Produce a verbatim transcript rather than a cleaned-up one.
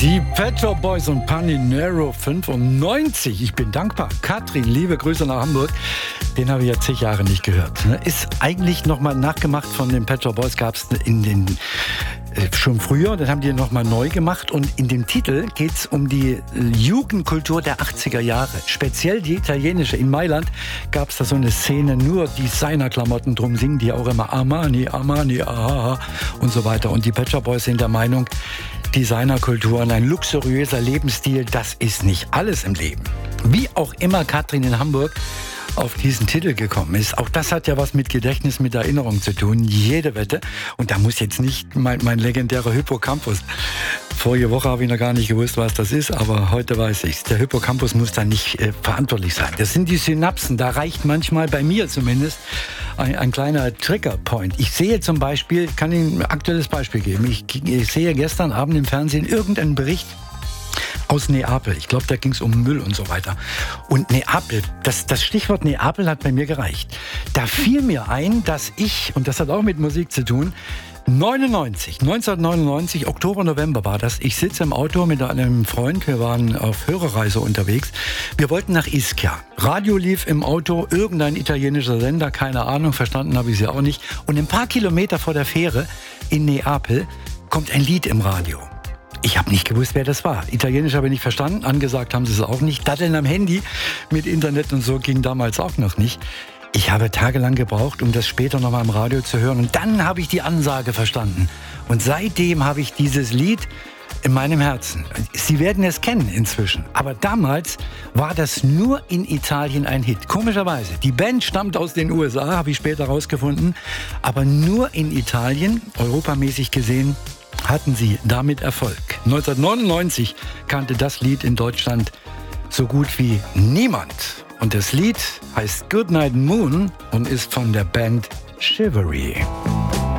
Die Pet Shop Boys und Paninero fünfundneunzig. Ich bin dankbar. Katrin, liebe Grüße nach Hamburg. Den habe ich ja zig Jahre nicht gehört. Ist eigentlich nochmal nachgemacht von den Pet Shop Boys. Gab es in den äh, schon früher. Dann haben die nochmal neu gemacht. Und in dem Titel geht es um die Jugendkultur der achtziger Jahre. Speziell die italienische. In Mailand gab es da so eine Szene, nur Designerklamotten. Drum singen die auch immer Armani, Armani, aha und so weiter. Und die Pet Shop Boys sind der Meinung, Designerkultur und ein luxuriöser Lebensstil, das ist nicht alles im Leben. Wie auch immer Katrin in Hamburg auf diesen Titel gekommen ist, auch das hat ja was mit Gedächtnis, mit Erinnerung zu tun, jede Wette. Und da muss jetzt nicht mein, mein legendärer Hippocampus. Vorige Woche habe ich noch gar nicht gewusst, was das ist, aber heute weiß ich's. Der Hippocampus muss da nicht äh, verantwortlich sein. Das sind die Synapsen, da reicht manchmal, bei mir zumindest, ein, ein kleiner Triggerpoint. Ich sehe zum Beispiel, kann Ihnen ein aktuelles Beispiel geben, ich, ich sehe gestern Abend im Fernsehen irgendeinen Bericht aus Neapel. Ich glaube, da ging es um Müll und so weiter. Und Neapel, das, das Stichwort Neapel hat bei mir gereicht. Da fiel mir ein, dass ich, und das hat auch mit Musik zu tun, neunundneunzig, neunzehnhundertneunundneunzig, Oktober, November war das. Ich sitze im Auto mit einem Freund, wir waren auf Hörerreise unterwegs. Wir wollten nach Ischia. Radio lief im Auto, irgendein italienischer Sender, keine Ahnung, verstanden habe ich sie auch nicht. Und ein paar Kilometer vor der Fähre in Neapel kommt ein Lied im Radio. Ich habe nicht gewusst, wer das war. Italienisch habe ich nicht verstanden, angesagt haben sie es auch nicht. Daddeln am Handy mit Internet und so ging damals auch noch nicht. Ich habe tagelang gebraucht, um das später nochmal im Radio zu hören. Und dann habe ich die Ansage verstanden. Und seitdem habe ich dieses Lied in meinem Herzen. Sie werden es kennen inzwischen. Aber damals war das nur in Italien ein Hit. Komischerweise. Die Band stammt aus den U S A, habe ich später herausgefunden. Aber nur in Italien, europamäßig gesehen, hatten sie damit Erfolg. neunzehnhundertneunundneunzig kannte das Lied in Deutschland so gut wie niemand. Und das Lied heißt Goodnight Moon und ist von der Band Shivery.